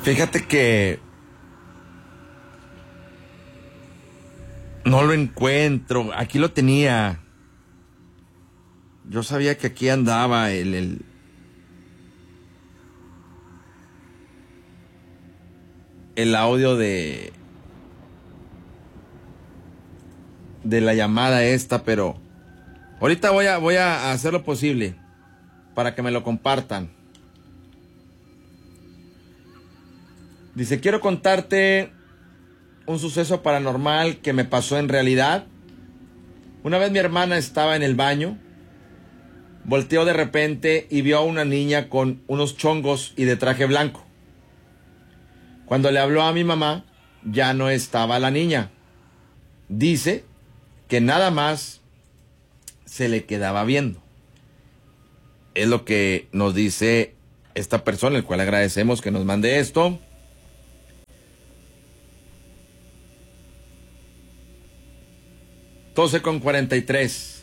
Fíjate que no lo encuentro. Aquí lo tenía. Yo sabía que aquí andaba el audio de la llamada esta, pero ahorita voy a hacer lo posible para que me lo compartan. Dice, quiero contarte un suceso paranormal que me pasó en realidad. Una vez mi hermana estaba en el baño, volteó de repente y vio a una niña con unos chongos y de traje blanco. Cuando le habló a mi mamá, ya no estaba la niña. Dice que nada más se le quedaba viendo. Es lo que nos dice esta persona, el cual agradecemos que nos mande esto. 12:43.